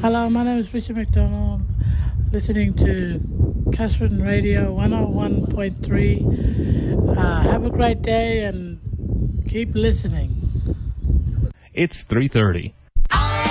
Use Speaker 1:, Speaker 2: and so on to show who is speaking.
Speaker 1: Hello, my name is Richard McDonald, listening to Catherine Radio 101.3. Have a great day and keep listening.
Speaker 2: It's 3:30.